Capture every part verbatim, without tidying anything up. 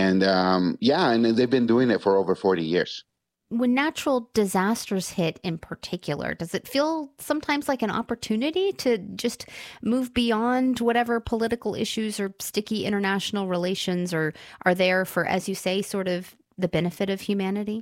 And um, yeah, and they've been doing it for over forty years. When natural disasters hit in particular, does it feel sometimes like an opportunity to just move beyond whatever political issues or sticky international relations or are there for, as you say, sort of the benefit of humanity?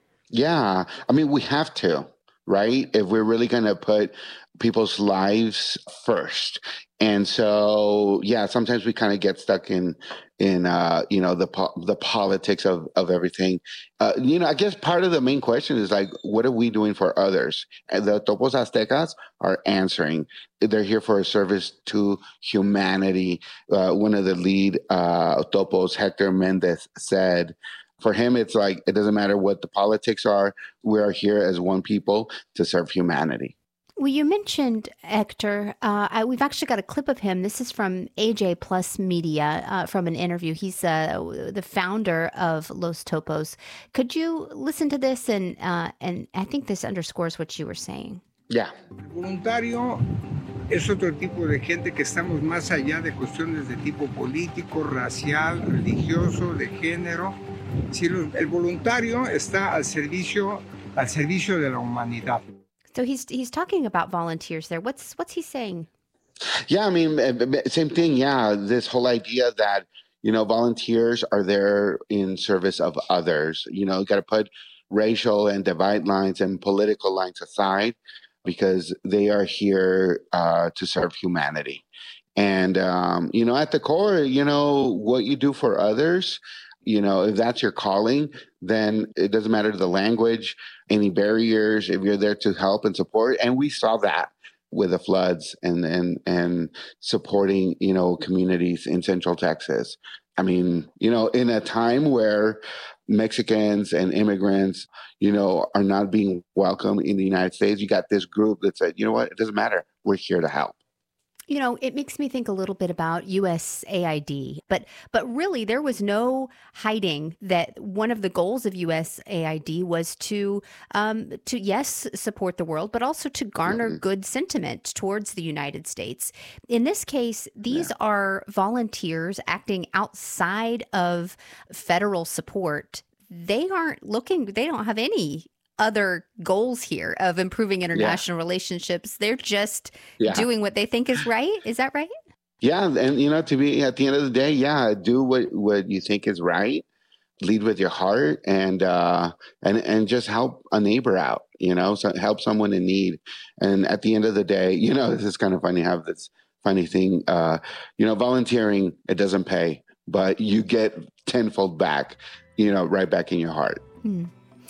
Yeah, I mean, we have to, right? If we're really going to put people's lives first. And so, yeah, sometimes we kind of get stuck in, in uh, you know, the po- the politics of of everything. Uh, you know, I guess part of the main question is like, what are we doing for others? And the Topos Aztecas are answering. They're here for a service to humanity. Uh, one of the lead uh, Topos, Hector Mendez, said, for him, it's like, it doesn't matter what the politics are. We are here as one people to serve humanity. Well, you mentioned Hector. Uh, I, we've actually got a clip of him. This is from A J Plus Media uh, from an interview. He's uh, the founder of Los Topos. Could you listen to this? And uh, and I think this underscores what you were saying. Yeah. Voluntario es otro tipo de gente que estamos más allá de cuestiones de tipo político, racial, religioso, de género. Si el voluntario está al servicio, al servicio de la humanidad. So he's he's talking about volunteers there. What's what's he saying? Yeah, I mean, same thing. Yeah, this whole idea that, you know, volunteers are there in service of others. You know, you got to put racial and divide lines and political lines aside because they are here uh, to serve humanity. And, um, you know, at the core, you know, what you do for others, you know, if that's your calling, then it doesn't matter the language, any barriers, if you're there to help and support. And we saw that with the floods and and and supporting, you know, communities in Central Texas. I mean, you know, in a time where Mexicans and immigrants, you know, are not being welcome in the United States, you got this group that said, you know what, it doesn't matter. We're here to help. You know, it makes me think a little bit about U S A I D, but but really there was no hiding that one of the goals of U S A I D was to um, to yes support the world, but also to garner mm-hmm. good sentiment towards the United States. In this case, these yeah. are volunteers acting outside of federal support. They aren't looking. They don't have any other goals here of improving international yeah. relationships. They're just yeah. doing what they think is right. Is that right? Yeah. And, you know, to be at the end of the day, yeah, do what, what you think is right. Lead with your heart and, uh, and, and just help a neighbor out, you know, so help someone in need. And at the end of the day, you know, this is kind of funny, have this funny thing, uh, you know, volunteering, it doesn't pay, but you get tenfold back, you know, right back in your heart. Hmm.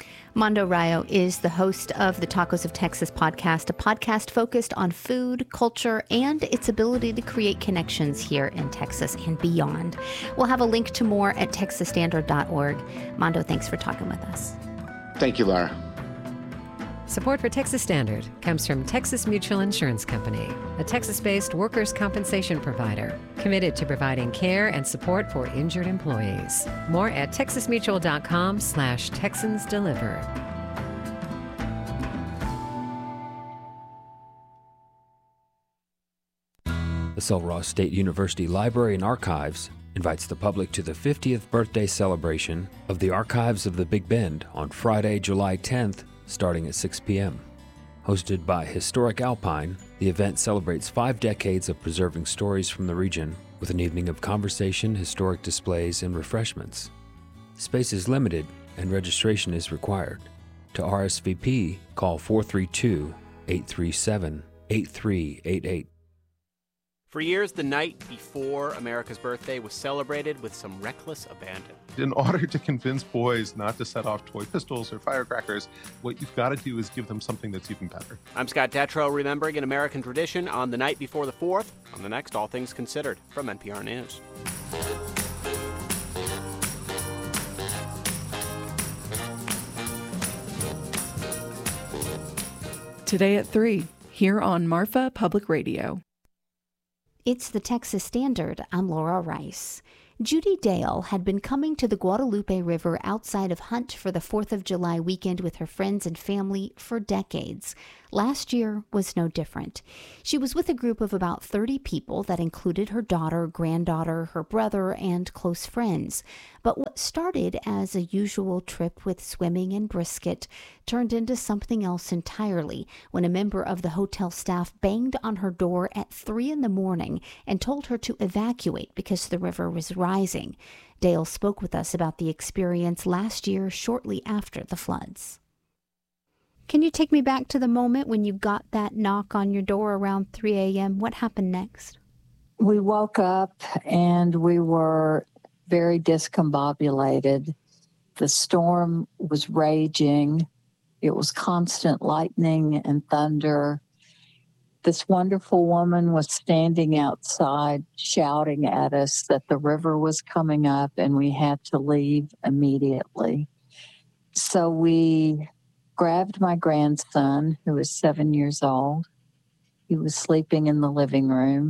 Mando Rayo is the host of the Tacos of Texas podcast, a podcast focused on food, culture, and its ability to create connections here in Texas and beyond. We'll have a link to more at texas standard dot org. Mando, thanks for talking with us. Thank you, Laura. Support for Texas Standard comes from Texas Mutual Insurance Company, a Texas-based workers' compensation provider committed to providing care and support for injured employees. More at texasmutual.com slash Texans Deliver. The Sul Ross State University Library and Archives invites the public to the fiftieth birthday celebration of the Archives of the Big Bend on Friday, July tenth, starting at six p.m. Hosted by Historic Alpine, the event celebrates five decades of preserving stories from the region with an evening of conversation, historic displays, and refreshments. Space is limited and registration is required. To R S V P, call four three two, eight three seven, eight three eight eight. For years, the night before America's birthday was celebrated with some reckless abandon. In order to convince boys not to set off toy pistols or firecrackers, what you've got to do is give them something that's even better. I'm Scott Detrow, remembering an American tradition on the night before the fourth, on the next All Things Considered from N P R News. Today at three, here on Marfa Public Radio. It's the Texas Standard. I'm Laura Rice. Judy Dale had been coming to the Guadalupe River outside of Hunt for the fourth of July weekend with her friends and family for decades. Last year was no different. She was with a group of about thirty people that included her daughter, granddaughter, her brother, and close friends. But what started as a usual trip with swimming and brisket turned into something else entirely when a member of the hotel staff banged on her door at three in the morning and told her to evacuate because the river was rising. Dale spoke with us about the experience last year shortly after the floods. Can you take me back to the moment when you got that knock on your door around three a.m.? What happened next? We woke up and we were very discombobulated. The storm was raging. It was constant lightning and thunder. This wonderful woman was standing outside shouting at us that the river was coming up and we had to leave immediately. So we grabbed my grandson, who was seven years old. He was sleeping in the living room.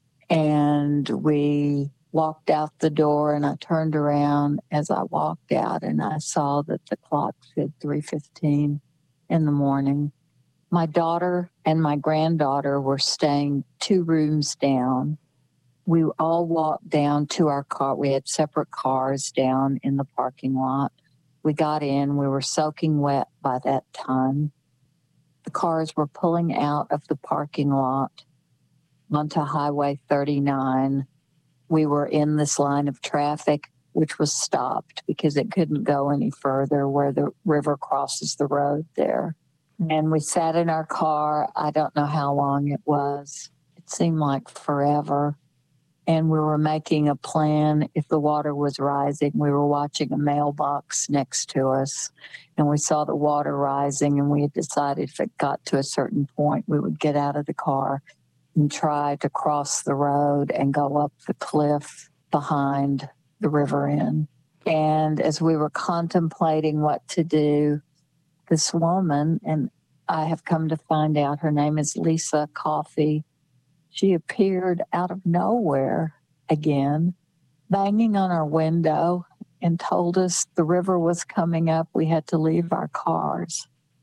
And we walked out the door, and I turned around as I walked out, and I saw that the clock said three fifteen in the morning. My daughter and my granddaughter were staying two rooms down. We all walked down to our car. We had separate cars down in the parking lot. We got in. We were soaking wet by that time. The cars were pulling out of the parking lot onto Highway thirty-nine. We were in this line of traffic, which was stopped because it couldn't go any further where the river crosses the road there. And we sat in our car. I don't know how long it was. It seemed like forever. And we were making a plan. If the water was rising, we were watching a mailbox next to us, and we saw the water rising, and we had decided if it got to a certain point, we would get out of the car and try to cross the road and go up the cliff behind the river inn. And as we were contemplating what to do, this woman, and I have come to find out her name is Lisa Coffey, she appeared out of nowhere again, banging on our window and told us the river was coming up. We had to leave our cars.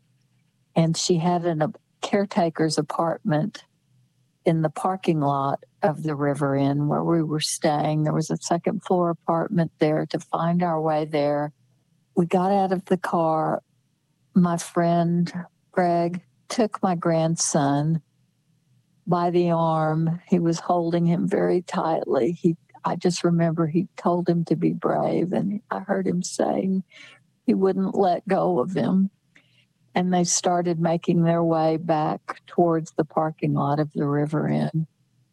And she had an, a caretaker's apartment in the parking lot of the River Inn where we were staying. There was a second floor apartment there. To find our way there, we got out of the car. My friend Greg took my grandson by the arm. He was holding him very tightly. He, I just remember he told him to be brave, and I heard him saying he wouldn't let go of him. And they started making their way back towards the parking lot of the River Inn.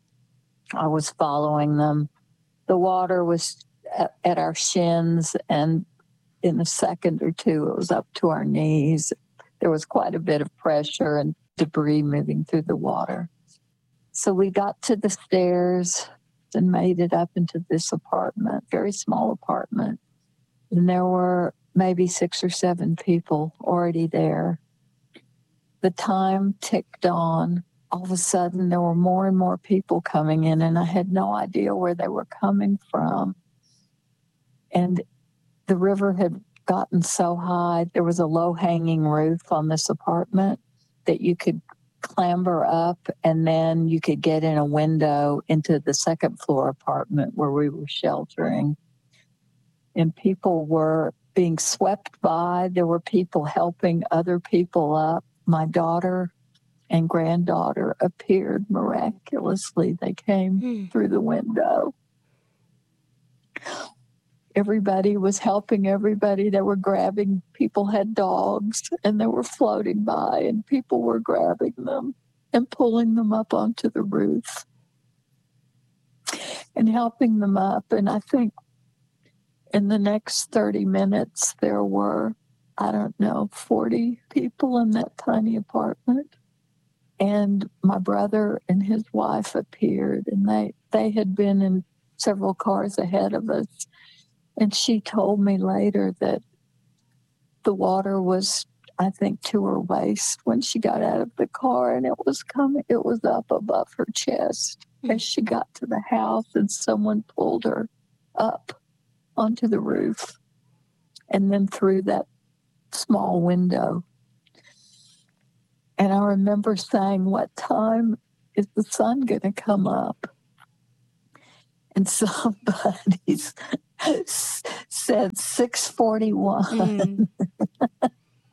I was following them. The water was at, at our shins, and in a second or two, it was up to our knees. There was quite a bit of pressure and debris moving through the water. So we got to the stairs and made it up into this apartment, very small apartment. And there were maybe six or seven people already there. The time ticked on. All of a sudden, there were more and more people coming in, and I had no idea where they were coming from. And the river had gotten so high, there was a low-hanging roof on this apartment that you could clamber up, and then you could get in a window into the second floor apartment where we were sheltering. And people were being swept by. There were people helping other people up. My daughter and granddaughter appeared miraculously. They came mm. through the window. Everybody was helping everybody. They were grabbing, people had dogs, and they were floating by, and people were grabbing them and pulling them up onto the roof and helping them up. And I think in the next thirty minutes, there were, I don't know, forty people in that tiny apartment. And my brother and his wife appeared, and they, they had been in several cars ahead of us. And she told me later that the water was, I think, to her waist when she got out of the car, and it was coming, it was up above her chest as she got to the house, and someone pulled her up onto the roof and then through that small window. And I remember saying, what time is the sun going to come up? And somebody said six forty-one. Mm.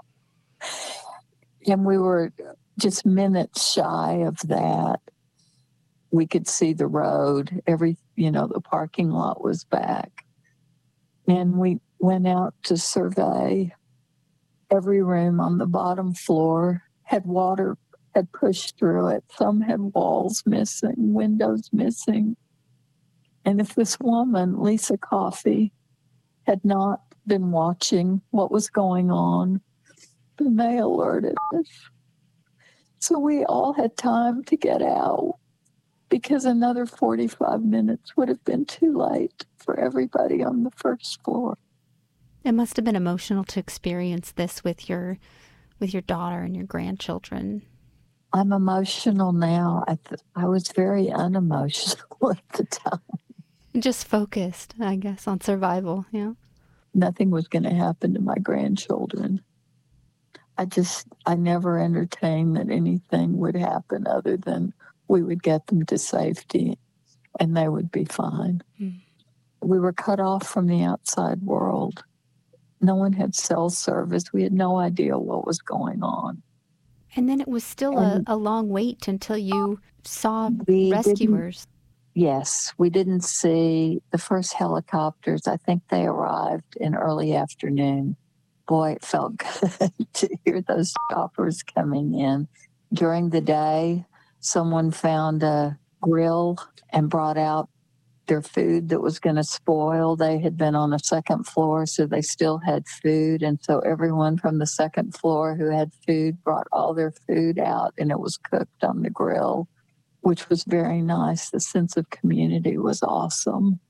And we were just minutes shy of that. We could see the road. Every, you know, the parking lot was back. And we went out to survey. Every room on the bottom floor had water, had pushed through it. Some had walls missing, windows missing. And if this woman, Lisa Coffey, had not been watching what was going on, then they alerted us. So we all had time to get out, because another forty-five minutes would have been too late for everybody on the first floor. It must have been emotional to experience this with your with your daughter and your grandchildren. I'm emotional now. I, th- I was very unemotional at the time. Just focused, I guess, on survival, yeah. Nothing was going to happen to my grandchildren. I just, I never entertained that anything would happen other than we would get them to safety and they would be fine. Mm. We were cut off from the outside world. No one had cell service. We had no idea what was going on. And then it was still a, a long wait until you saw rescuers. Yes, we didn't see the first helicopters. I think they arrived in early afternoon. Boy, it felt good to hear those choppers coming in. During the day, someone found a grill and brought out their food that was going to spoil. They had been on a second floor, so they still had food. And so everyone from the second floor who had food brought all their food out, and it was cooked on the grill, which was very nice. The sense of community was awesome.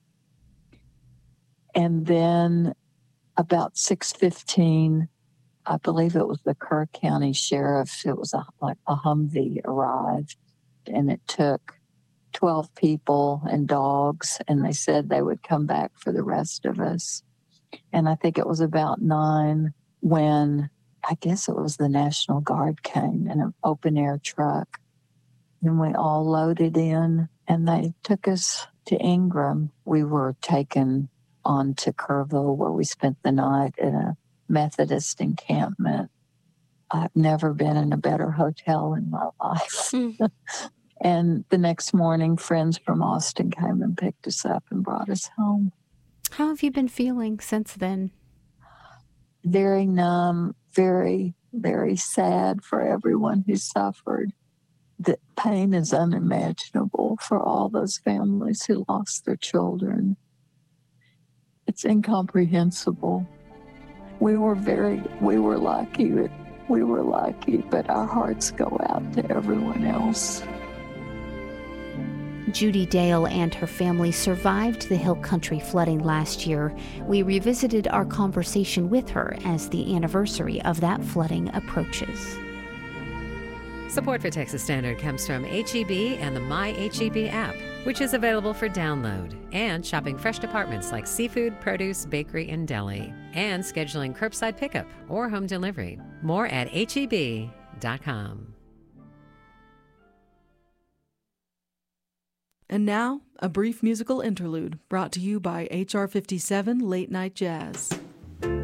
And then about six fifteen, I believe it was the Kerr County Sheriff, it was a, like a Humvee arrived, and it took twelve people and dogs, and they said they would come back for the rest of us. And I think it was about nine when, I guess it was the National Guard came in an open-air truck, and we all loaded in, and they took us to Ingram. We were taken on to Kerrville, where we spent the night in a Methodist encampment. I've never been in a better hotel in my life. Mm. And the next morning, friends from Austin came and picked us up and brought us home. How have you been feeling since then? Very numb, very, very sad for everyone who suffered. The pain is unimaginable for all those families who lost their children. It's incomprehensible. We were very, we were lucky. We were lucky, but our hearts go out to everyone else. Judy Dale and her family survived the Hill Country flooding last year. We revisited our conversation with her as the anniversary of that flooding approaches. Support for Texas Standard comes from H E B and the My H E B app, which is available for download, and shopping fresh departments like seafood, produce, bakery, and deli, and scheduling curbside pickup or home delivery. More at H E B dot com. And now, a brief musical interlude brought to you by H R fifty-seven Late Night Jazz.